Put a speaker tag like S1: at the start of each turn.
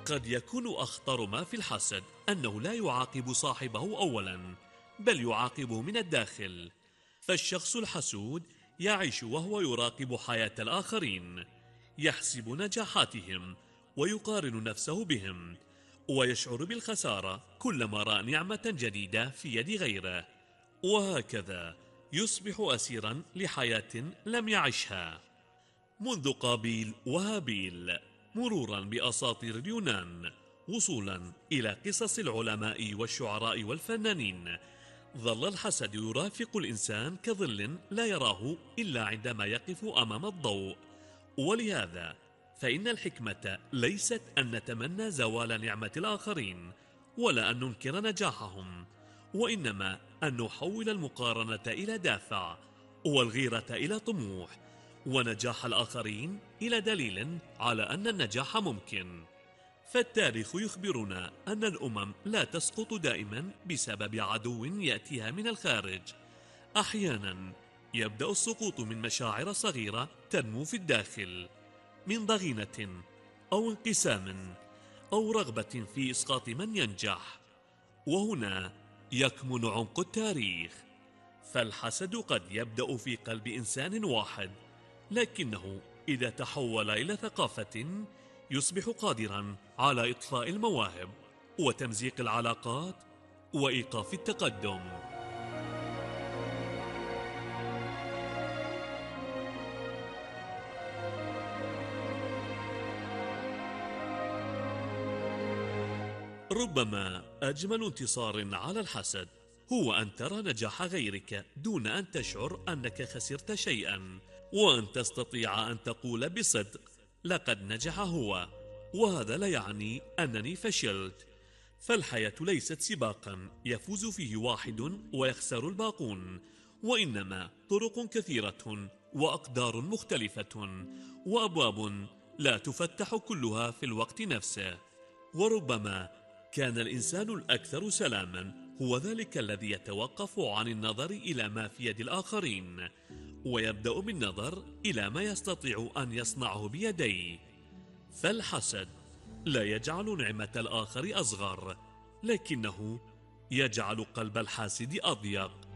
S1: وقد يكون أخطر ما في الحسد أنه لا يعاقب صاحبه أولا، بل يعاقبه من الداخل. فالشخص الحسود يعيش وهو يراقب حياة الآخرين، يحسب نجاحاتهم ويقارن نفسه بهم، ويشعر بالخسارة كلما رأى نعمة جديدة في يد غيره، وهكذا يصبح أسيرا لحياة لم يعشها. منذ قابيل وهابيل، مرورا بأساطير اليونان، وصولا إلى قصص العلماء والشعراء والفنانين، ظل الحسد يرافق الإنسان كظل لا يراه إلا عندما يقف أمام الضوء. ولهذا فإن الحكمة ليست أن نتمنى زوال نعمة الآخرين ولا أن ننكر نجاحهم، وإنما أن نحول المقارنة إلى دافع، والغيرة إلى طموح، ونجاح الآخرين إلى دليل على أن النجاح ممكن. فالتاريخ يخبرنا أن الأمم لا تسقط دائما بسبب عدو يأتيها من الخارج. أحيانا يبدأ السقوط من مشاعر صغيرة تنمو في الداخل، من ضغينة أو انقسام أو رغبة في إسقاط من ينجح، وهنا يكمن عمق التاريخ. فالحسد قد يبدأ في قلب إنسان واحد، لكنه إذا تحول إلى ثقافة يصبح قادرا على إطفاء المواهب وتمزيق العلاقات وإيقاف التقدم. ربما أجمل انتصار على الحسد هو أن ترى نجاح غيرك دون أن تشعر أنك خسرت شيئا، وأن تستطيع أن تقول بصدق لقد نجح هو، وهذا لا يعني أنني فشلت. فالحياة ليست سباقا يفوز فيه واحد ويخسر الباقون، وإنما طرق كثيرة وأقدار مختلفة وأبواب لا تفتح كلها في الوقت نفسه. وربما كان الإنسان الأكثر سلاما هو ذلك الذي يتوقف عن النظر إلى ما في يد الآخرين، ويبدأ بالنظر إلى ما يستطيع أن يصنعه بيديه. فالحسد لا يجعل نعمة الآخر أصغر، لكنه يجعل قلب الحاسد أضيق،